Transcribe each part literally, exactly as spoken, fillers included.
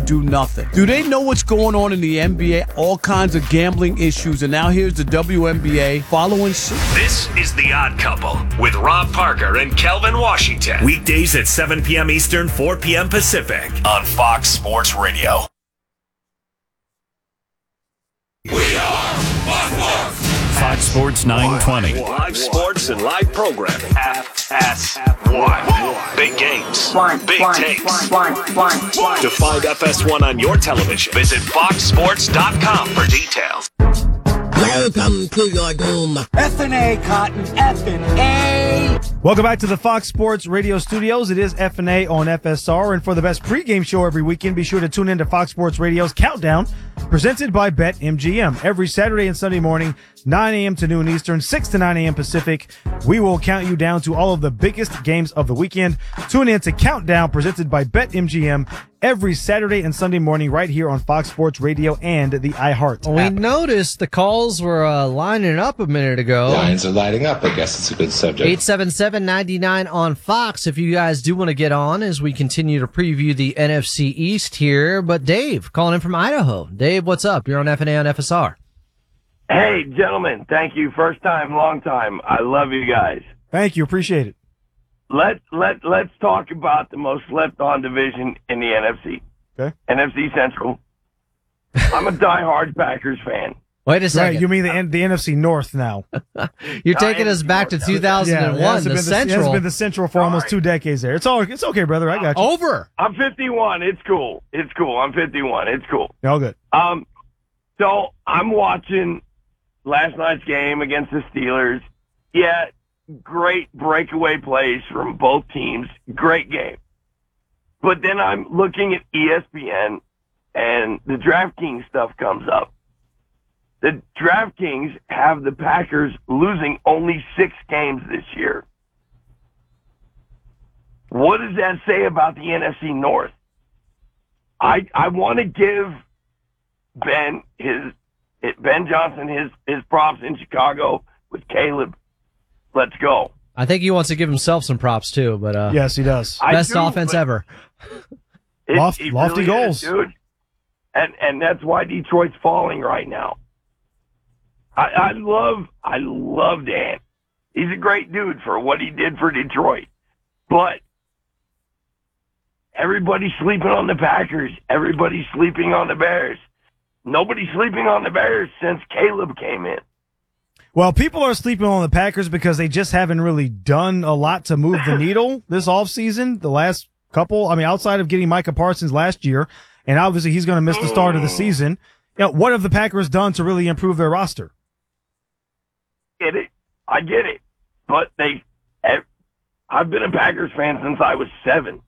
do nothing. Do they know what's going on in the N B A? All kinds of gambling issues, and now here's the W N B A following suit. This is The Odd Couple with Rob Parker and Kelvin Washington. Weekdays at seven p.m. Eastern, four p.m. Pacific on Fox Sports Radio. We are Fox Sports. Fox Sports nine twenty. Live sports and live programming. F S one. Big games. Big takes. To find F S one on your television, visit fox sports dot com for details. Welcome to your doom. F and A, Cotton. F and A. Welcome back to the Fox Sports Radio Studios. It is F and A on F S R. And for the best pregame show every weekend, be sure to tune in to Fox Sports Radio's Countdown, presented by BetMGM. Every Saturday and Sunday morning, nine a.m. to noon Eastern, six to nine a.m. Pacific, we will count you down to all of the biggest games of the weekend. Tune in to Countdown, presented by BetMGM, every Saturday and Sunday morning right here on Fox Sports Radio and the iHeart We app. noticed the calls were uh, lining up a minute ago. Lines are lighting up. I guess it's a good subject. eight seven seven, nine nine on Fox if you guys do want to get on as we continue to preview the N F C East here. But Dave, calling in from Idaho. Dave, what's up? You're on F and A on F S R. Hey, gentlemen, thank you. First time, long time. I love you guys. Thank you. Appreciate it. Let, let, let's talk about the most slept-on division in the N F C. Okay. N F C Central. I'm a diehard Packers fan. Wait a second. Right, you mean the, the N F C North now. You're taking us back to two thousand one, yeah, the been Central. The, it has been the Central for All almost right. two decades there. It's all, it's okay, brother. I got you. Over. I'm fifty-one. It's cool. It's cool. I'm fifty-one. It's cool. All good. Um, so I'm watching last night's game against the Steelers. Yeah, great breakaway plays from both teams. Great game. But then I'm looking at E S P N, and the DraftKings stuff comes up. The DraftKings have the Packers losing only six games this year. What does that say about the N F C North? I I want to give Ben his Ben Johnson his his props in Chicago with Caleb. Let's go. I think he wants to give himself some props too, but uh, Yes, he does. I best do, offense but ever. it- Loft- it lofty really goals. is, dude. And and that's why Detroit's falling right now. I, I love I love Dan. He's a great dude for what he did for Detroit. But everybody's sleeping on the Packers. Everybody's sleeping on the Bears. Nobody's sleeping on the Bears since Caleb came in. Well, people are sleeping on the Packers because they just haven't really done a lot to move the needle this offseason. The last couple, I mean, outside of getting Micah Parsons last year, and obviously he's going to miss the start of the season. You know, what have the Packers done to really improve their roster? Get it. I get it. But they, I've been a Packers fan since I was seven.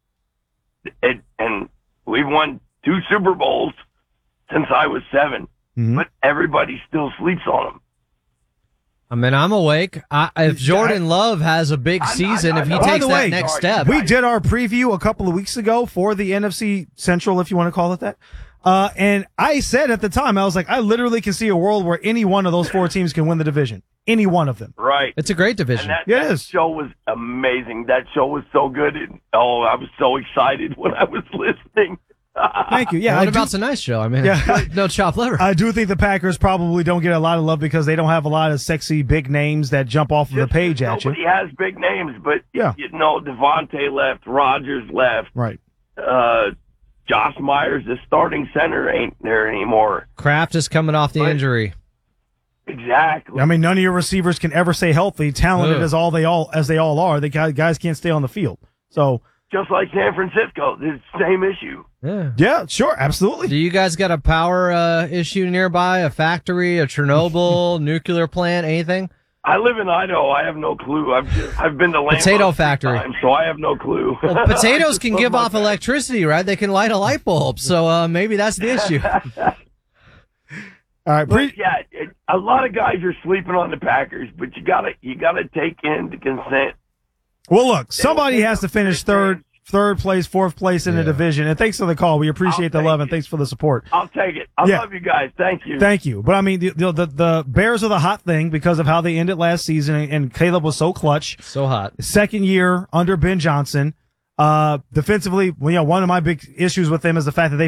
It, and we've won two Super Bowls since I was seven. Mm-hmm. But everybody still sleeps on them. I mean, I'm awake. I, if Jordan Love has a big season, I- I if he know. By takes the that way, next sorry. step, We did our preview a couple of weeks ago for the N F C Central, if you want to call it that. Uh, and I said at the time, I was like, I literally can see a world where any one of those four teams can win the division. Any one of them. Right. it's a great And division. that, Yeah, it that is. show was amazing. That show was so good. And, oh, I was so excited when I was listening. Thank you. Yeah, what I do- about tonight's show? I mean, Yeah. no chopped liver. I do think the Packers probably don't get a lot of love because they don't have a lot of sexy big names that jump off of the page at you. Nobody has big names, but, Yeah. you know, Devontae left, Rodgers left, Right. uh, Josh Myers, the starting center, ain't there anymore. Kraft is coming off the But- injury. Exactly. I mean, none of your receivers can ever stay healthy, talented Ugh. as all they all as they all are. The guys, guys can't stay on the field. So, Just like San Francisco, it's the same issue. Yeah. yeah, sure, absolutely. Do you guys got a power uh, issue nearby? A factory, a Chernobyl, nuclear plant, anything? I live in Idaho. I have no clue. I've just, I've been to Lambeau Potato three factory. times, so I have no clue. Well, potatoes can give off electricity, right? They can light a light bulb, so uh, maybe that's the issue. All right, pre- But yeah, it, a lot of guys are sleeping on the Packers, but you gotta you gotta take into consent. well, look, somebody has to finish third, third place, fourth place in the division. And thanks for the call. We appreciate I'll the love take and it. thanks for the support. I'll take it. I Yeah. love you guys. Thank you. Thank you. But I mean, the, the, the, the Bears are the hot thing because of how they ended last season, and, and Caleb was so clutch. So hot. Second year under Ben Johnson. Uh, defensively, well, you know, one of my big issues with them is the fact that they